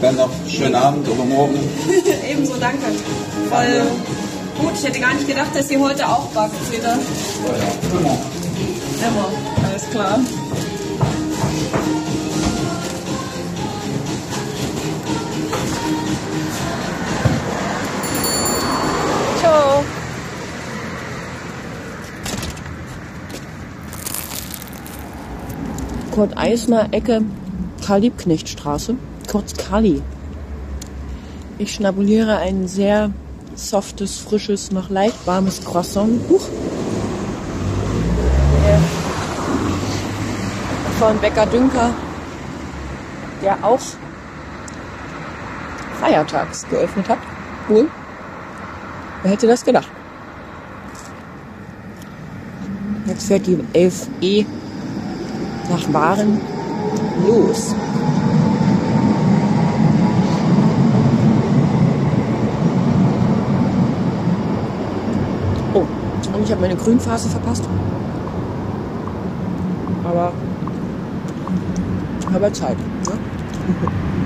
Dann noch schönen Abend oder morgen. Ebenso, danke. Voll gut. Ich hätte gar nicht gedacht, dass ihr heute auch backt wieder. Ja, immer. Immer, alles klar. Ciao. Kurt Eisner, Ecke Karl-Liebknecht-Straße, kurz Kali. Ich schnabuliere ein sehr softes, frisches, noch leicht warmes Croissant. Von Bäcker Dünker, der auch feiertags geöffnet hat. Wohl. Wer hätte das gedacht? Jetzt fährt die 11E nach Waren los. Oh, und ich habe meine Grünphase verpasst. Aber Zeit. Ne?